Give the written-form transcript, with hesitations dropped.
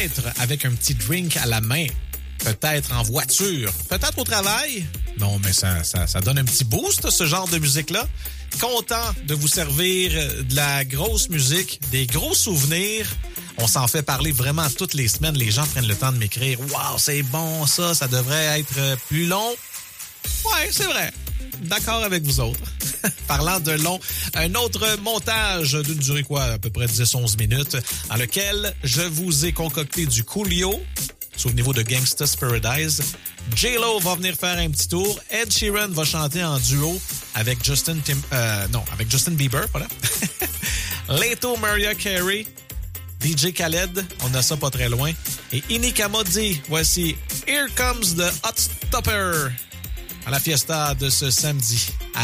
Peut-être avec un petit drink à la main. Peut-être en voiture. Peut-être au travail. Non, mais ça donne un petit boost, ce genre de musique-là. Content de vous servir de la grosse musique, des gros souvenirs. On s'en fait parler vraiment toutes les semaines. Les gens prennent le temps de m'écrire. « Wow, c'est bon ça devrait être plus long. » Ouais, c'est vrai. D'accord avec vous autres. Parlant de long, un autre montage d'une durée à peu près 10-11 minutes, dans lequel je vous ai concocté du Coolio. Souvenez-vous de Gangsta's Paradise. J-Lo va venir faire un petit tour. Ed Sheeran va chanter en duo avec Justin Bieber, voilà. Leto, Mariah Carey, DJ Khaled, on a ça pas très loin. Et Inika Modi, voici Here Comes the Hot Stopper à la fiesta de ce samedi.